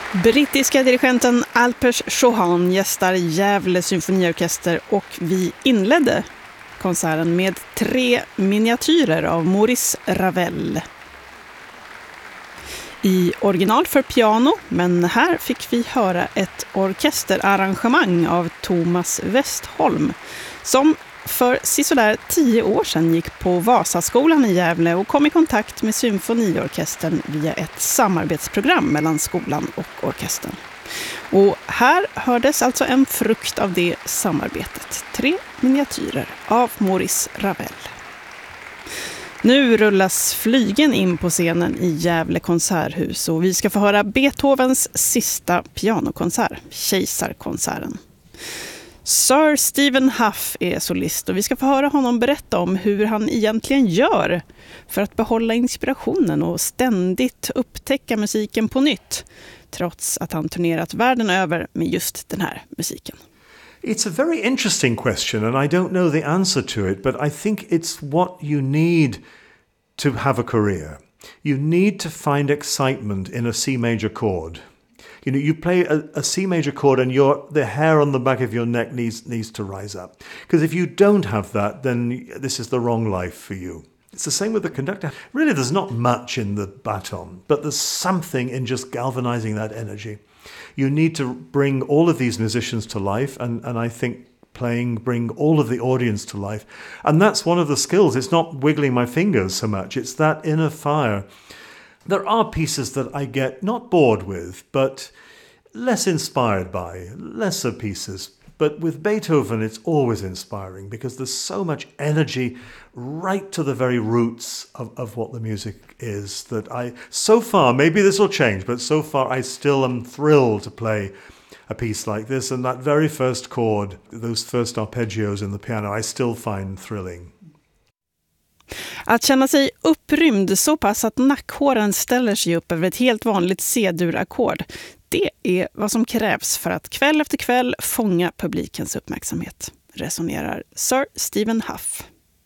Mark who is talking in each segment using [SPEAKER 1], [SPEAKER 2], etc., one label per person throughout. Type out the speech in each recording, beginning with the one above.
[SPEAKER 1] Brittiska dirigenten Alpers Chauhan gästar Gävle symfoniorkester och vi inledde konserten med 3 miniatyrer av Maurice Ravel. I original för piano, men här fick vi höra ett orkesterarrangemang av Thomas Westholm som för sisådär 10 år sedan gick på Vasaskolan i Gävle och kom i kontakt med symfoniorkestern via ett samarbetsprogram mellan skolan och orkestern. Och här hördes alltså en frukt av det samarbetet. 3 miniatyrer av Maurice Ravel. Nu rullas flygen in på scenen i Gävle konserthus och vi ska få höra Beethovens sista pianokonsert, Kejsarkonserten. Sir Stephen Hough är solist och vi ska få höra honom berätta om hur han egentligen gör för att behålla inspirationen och ständigt upptäcka musiken på nytt, trots att han turnerat världen över med just den här musiken.
[SPEAKER 2] It's a very interesting question and I don't know the answer to it, but I think it's what you need to have a career. You need to find excitement in a C major chord. You know, you play a C major chord and the hair on the back of your neck needs to rise up. Because if you don't have that, then this is the wrong life for you. It's the same with the conductor. Really, there's not much in the baton, but there's something in just galvanizing that energy. You need to bring all of these musicians to life, and I think bring all of the audience to life. And that's one of the skills. It's not wiggling my fingers so much. It's that inner fire. There are pieces that I get not bored with, but less inspired by, lesser pieces. But with Beethoven, it's always inspiring because there's so much energy right to the very roots of what the music is that so far, maybe this will change, but so far I still am thrilled to play a piece like this. And that very first chord, those first arpeggios in the piano, I still find thrilling.
[SPEAKER 1] Att känna sig upprymd så pass att nackhåren ställer sig upp över ett helt vanligt C-dur-ackord, det är vad som krävs för att kväll efter kväll fånga publikens uppmärksamhet, resonerar Sir Stephen Hough.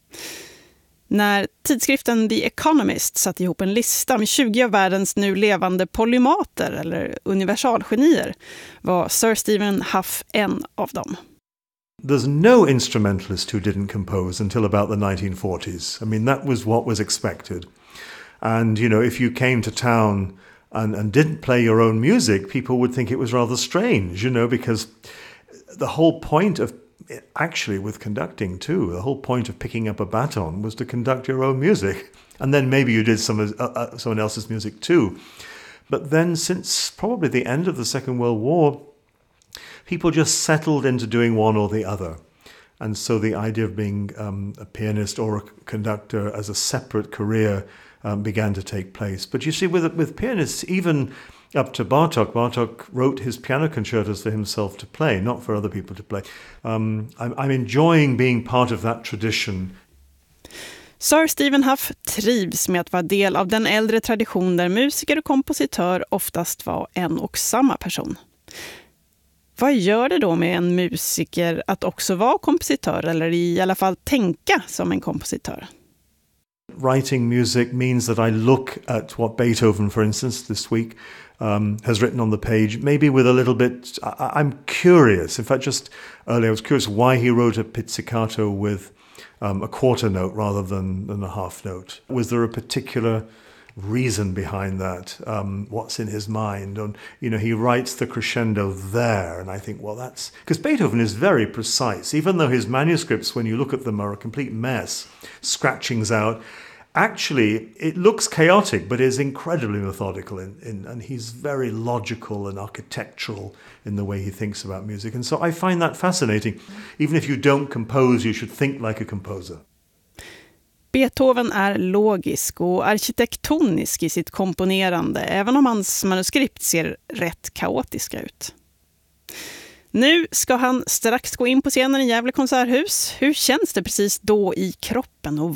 [SPEAKER 1] När tidskriften The Economist satt ihop en lista med 20 av världens nu levande polymater eller universalgenier var Sir Stephen Hough en av dem.
[SPEAKER 2] There's no instrumentalist who didn't compose until about the 1940s. I mean, that was what was expected. And, you know, if you came to town and didn't play your own music, people would think it was rather strange, you know, because the whole point of, actually with conducting too, the whole point of picking up a baton was to conduct your own music. And then maybe you did someone else's music too. But then since probably the end of the Second World War, people just settled into doing one or the other. And so the idea of being a pianist or a conductor as a separate career began to take place. But you see, with pianists, even up to Bartók wrote his piano concertos for himself to play, not for other people to play. I'm enjoying being part of that tradition.
[SPEAKER 1] Sir Stephen Hough trivs med att vara del av den äldre tradition där musiker och kompositör oftast var en och samma person. Vad gör det då med en musiker att också vara kompositör eller i alla fall tänka som en kompositör?
[SPEAKER 2] Writing music means that I look at what Beethoven, for instance, this week has written on the page, maybe with a little bit, I'm curious. In fact, just earlier I was curious why he wrote a pizzicato with a quarter note rather than a half note. Was there a particular reason behind that? What's in his mind? And, you know, he writes the crescendo there, and I think, well, that's because Beethoven is very precise, even though his manuscripts, when you look at them, are a complete mess, scratchings out. Actually, it looks chaotic, but is incredibly methodical and he's very logical and architectural in the way he thinks about music. And so I find that fascinating. Even if you don't compose, you should think like a composer.
[SPEAKER 1] Beethoven är logisk och arkitektonisk i sitt komponerande, även om hans manuskript ser rätt kaotiska ut. Nu ska han strax gå in på scenen i Gävle konserthus. Hur känns det precis då i kroppen och